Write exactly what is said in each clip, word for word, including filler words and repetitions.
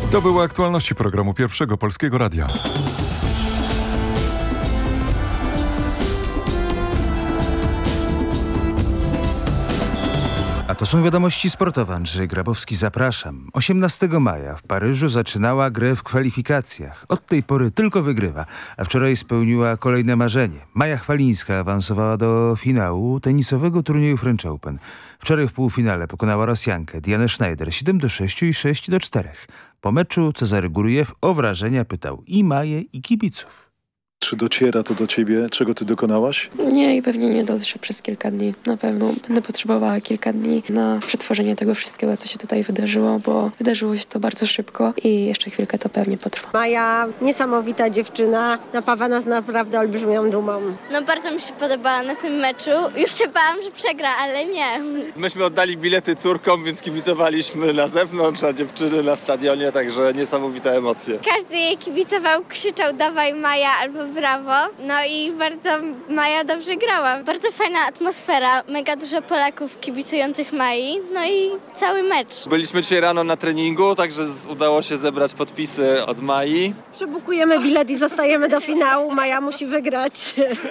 To były aktualności programu Pierwszego Polskiego Radia. A to są wiadomości sportowe. Andrzej Grabowski, zapraszam. osiemnastego maja w Paryżu zaczynała grę w kwalifikacjach. Od tej pory tylko wygrywa, a wczoraj spełniła kolejne marzenie. Maja Chwalińska awansowała do finału tenisowego turnieju French Open. Wczoraj w półfinale pokonała Rosjankę Dianę Schneider siedem do sześciu i sześć do czterech. Po meczu Cezary Guriew o wrażenia pytał i Maję, i kibiców. Czy dociera to do ciebie, czego ty dokonałaś? Nie i pewnie nie dotrze przez kilka dni. Na pewno będę potrzebowała kilka dni na przetworzenie tego wszystkiego, co się tutaj wydarzyło, bo wydarzyło się to bardzo szybko i jeszcze chwilkę to pewnie potrwa. Maja, niesamowita dziewczyna, napawa nas naprawdę olbrzymią dumą. No bardzo mi się podobała na tym meczu. Już się bałam, że przegra, ale nie. Myśmy oddali bilety córkom, więc kibicowaliśmy na zewnątrz, a dziewczyny na stadionie, także niesamowite emocje. Każdy jej kibicował, krzyczał dawaj Maja albo brawo. No i bardzo Maja dobrze grała. Bardzo fajna atmosfera, mega dużo Polaków kibicujących Mai, no i cały mecz. Byliśmy dzisiaj rano na treningu, także udało się zebrać podpisy od Mai. Przebukujemy bilet i zostajemy do finału. Maja musi wygrać.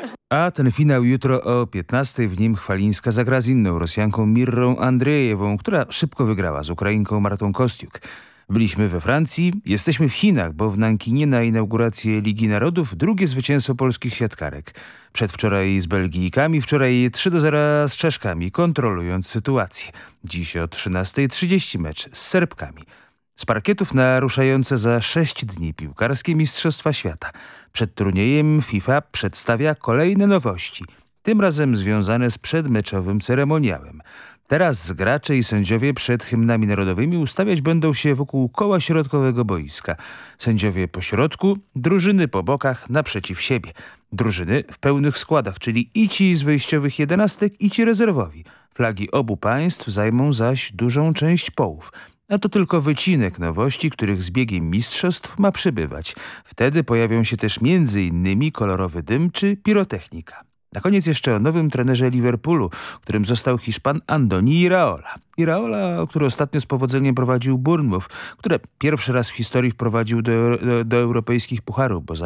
A ten finał jutro o piętnastej. W nim Chwalińska zagra z inną Rosjanką Mirrą Andrzejewą, która szybko wygrała z Ukrainką Martą Kostiuk. Byliśmy we Francji, jesteśmy w Chinach, bo w Nankinie na inaugurację Ligi Narodów drugie zwycięstwo polskich siatkarek. Przedwczoraj z Belgijkami, wczoraj trzy do zera z Czeszkami, kontrolując sytuację. Dziś o trzynastej trzydzieści mecz z Serbkami. Z parkietów na ruszające za sześć dni piłkarskie Mistrzostwa Świata. Przed turniejem FIFA przedstawia kolejne nowości, tym razem związane z przedmeczowym ceremoniałem. Teraz gracze i sędziowie przed hymnami narodowymi ustawiać będą się wokół koła środkowego boiska. Sędziowie po środku, drużyny po bokach naprzeciw siebie. Drużyny w pełnych składach, czyli i ci z wyjściowych jedenastek, i ci rezerwowi. Flagi obu państw zajmą zaś dużą część połów. A to tylko wycinek nowości, których z biegiem mistrzostw ma przybywać. Wtedy pojawią się też między innymi kolorowy dym czy pirotechnika. Na koniec jeszcze o nowym trenerze Liverpoolu, którym został Hiszpan Andoni Iraola. Iraola, który ostatnio z powodzeniem prowadził Bournemouth, które pierwszy raz w historii wprowadził do, do, do europejskich pucharów, bo